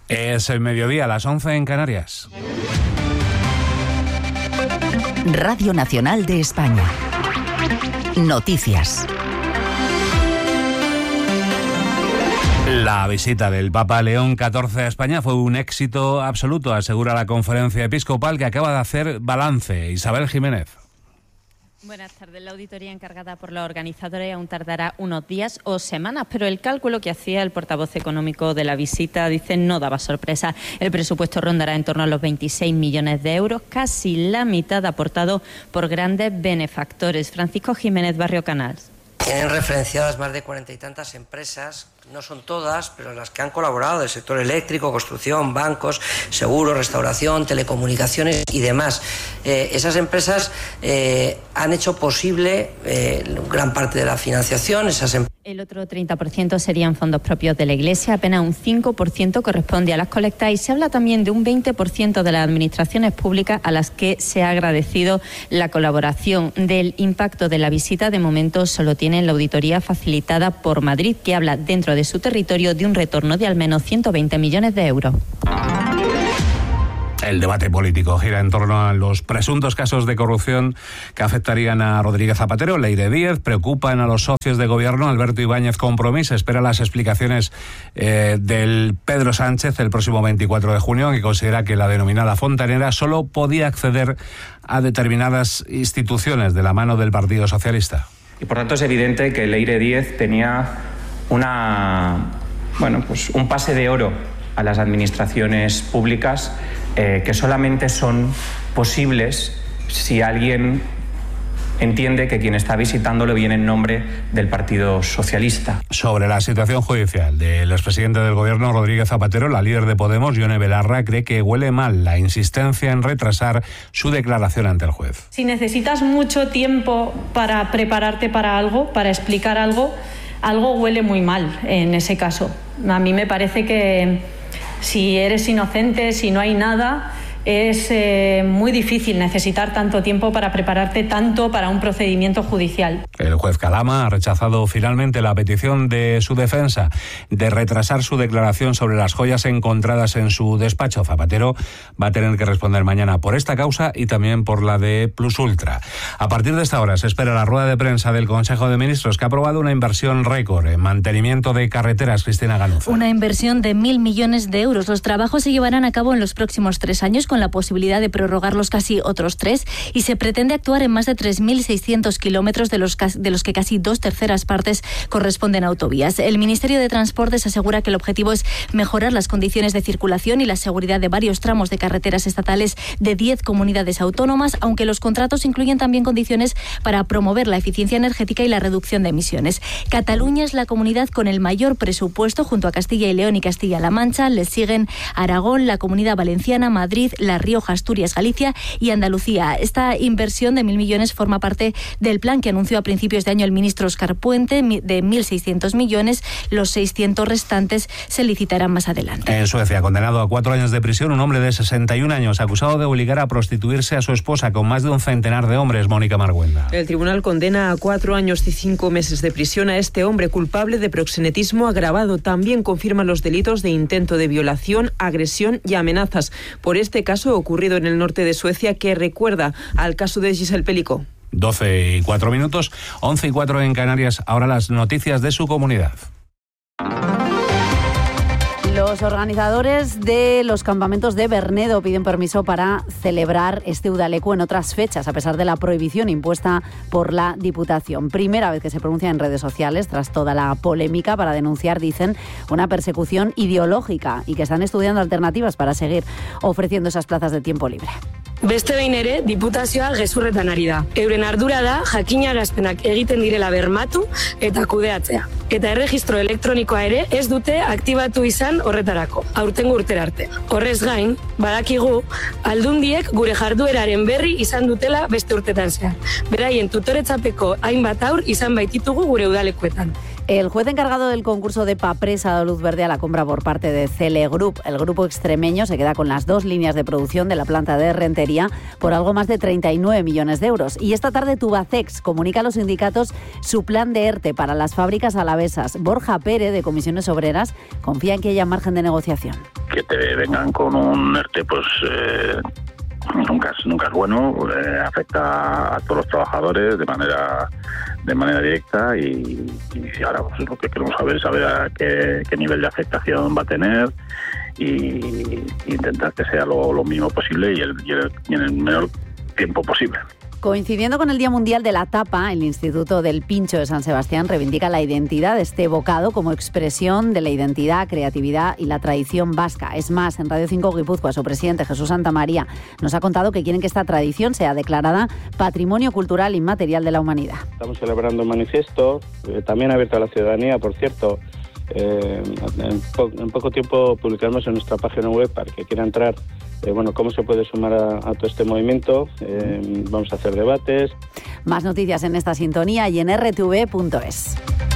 Es el mediodía, las 11 en Canarias. Radio Nacional de España. Noticias. La visita del Papa León XIV a España fue un éxito absoluto, asegura la Conferencia Episcopal, que acaba de hacer balance. Isabel Jiménez. Buenas tardes. La auditoría encargada por los organizadores aún tardará unos días o semanas, pero el cálculo que hacía el portavoz económico de la visita, dice, no daba sorpresa. El presupuesto rondará en torno a los 26 millones de euros, casi la mitad aportado por grandes benefactores. Francisco Jiménez, Barrio Canals. Tienen referenciadas más de 40 y tantas empresas, no son todas, pero las que han colaborado del sector eléctrico, construcción, bancos, seguros, restauración, telecomunicaciones y demás. Esas empresas han hecho posible gran parte de la financiación. El otro 30% serían fondos propios de la Iglesia, apenas un 5% corresponde a las colectas y se habla también de un 20% de las administraciones públicas a las que se ha agradecido la colaboración. Del impacto de la visita, de momento solo tienen la auditoría facilitada por Madrid, que habla dentro de su territorio de un retorno de al menos 120 millones de euros. El debate político gira en torno a los presuntos casos de corrupción que afectarían a Rodríguez Zapatero, Leire Díez. Preocupan a los socios de gobierno. Alberto Ibáñez Compromís espera las explicaciones del Pedro Sánchez el próximo 24 de junio, que considera que la denominada fontanera solo podía acceder a determinadas instituciones de la mano del Partido Socialista. Y por tanto es evidente que Leire Díez tenía un pase de oro a las administraciones públicas que solamente son posibles si alguien entiende que quien está visitándolo viene en nombre del Partido Socialista. Sobre la situación judicial del expresidente del Gobierno, Rodríguez Zapatero, la líder de Podemos, Ione Belarra, cree que huele mal la insistencia en retrasar su declaración ante el juez. Si necesitas mucho tiempo para prepararte para algo, para explicar algo huele muy mal en ese caso. A mí me parece que si eres inocente, si no hay nada, es muy difícil necesitar tanto tiempo para prepararte tanto para un procedimiento judicial. El juez Calama ha rechazado finalmente la petición de su defensa de retrasar su declaración sobre las joyas encontradas en su despacho. Zapatero va a tener que responder mañana por esta causa y también por la de Plus Ultra. A partir de esta hora se espera la rueda de prensa del Consejo de Ministros, que ha aprobado una inversión récord en mantenimiento de carreteras. Cristina Ganuza. Una inversión de 1.000 millones de euros. Los trabajos se llevarán a cabo en los próximos 3 años, con la posibilidad de prorrogarlos casi otros 3, y se pretende actuar en más de 3.600 kilómetros, de los que casi 2/3 partes corresponden a autovías. El Ministerio de Transportes asegura que el objetivo es mejorar las condiciones de circulación y la seguridad de varios tramos de carreteras estatales de 10 comunidades autónomas, aunque los contratos incluyen también condiciones para promover la eficiencia energética y la reducción de emisiones. Cataluña es la comunidad con el mayor presupuesto, junto a Castilla y León y Castilla-La Mancha. Les siguen Aragón, la Comunidad Valenciana, Madrid, La Rioja, Asturias, Galicia y Andalucía. Esta inversión de 1.000 millones forma parte del plan que anunció a principios de año el ministro Óscar Puente, de 1.600 millones. Los 600 restantes se licitarán más adelante. En Suecia, condenado a 4 años de prisión, un hombre de 61 años acusado de obligar a prostituirse a su esposa con más de un centenar de hombres. Mónica Marguenda. El tribunal condena a 4 años y 5 meses de prisión a este hombre culpable de proxenetismo agravado. También confirma los delitos de intento de violación, agresión y amenazas. Por este caso ocurrido en el norte de Suecia, que recuerda al caso de Giselle Pelicó. 12:04, 11:04 en Canarias. Ahora las noticias de su comunidad. Los organizadores de los campamentos de Bernedo piden permiso para celebrar este Udaleku en otras fechas, a pesar de la prohibición impuesta por la Diputación. Primera vez que se pronuncia en redes sociales, tras toda la polémica, para denunciar, dicen, una persecución ideológica, y que están estudiando alternativas para seguir ofreciendo esas plazas de tiempo libre. Beste behin ere, diputazioa gezurretan ari da. Euren ardura da jakinarazpenak egiten direla bermatu eta kudeatzea. Eta erregistro elektronikoa ere ez dute aktibatu izan horretarako, aurtengo urtera arte. Horrez gain, badakigu aldundiek gure jardueraren berri izan dutela beste urtetan zehar. Beraien tutoretzapeko hainbat haur izan baititugu gure udalekuetan. El juez encargado del concurso de Paprés ha dado luz verde a la compra por parte de CL Group. El grupo extremeño se queda con las 2 líneas de producción de la planta de Rentería por algo más de 39 millones de euros. Y esta tarde Tubacex comunica a los sindicatos su plan de ERTE para las fábricas alavesas. Borja Pérez, de Comisiones Obreras, confía en que haya margen de negociación. que te vengan con un ERTE, pues nunca es bueno, afecta a todos los trabajadores de manera directa y ahora pues, lo que queremos saber a qué nivel de afectación va a tener y intentar que sea lo mínimo posible y en el menor tiempo posible. Coincidiendo con el Día Mundial de la Tapa, el Instituto del Pincho de San Sebastián reivindica la identidad de este bocado como expresión de la identidad, creatividad y la tradición vasca. Es más, en Radio 5 Guipúzcoa, su presidente Jesús Santamaría nos ha contado que quieren que esta tradición sea declarada Patrimonio Cultural Inmaterial de la Humanidad. Estamos celebrando un manifiesto, también abierto a la ciudadanía, por cierto. En poco tiempo publicaremos en nuestra página web para que quiera entrar cómo se puede sumar a todo este movimiento. Vamos a hacer debates. Más noticias en esta sintonía y en rtv.es.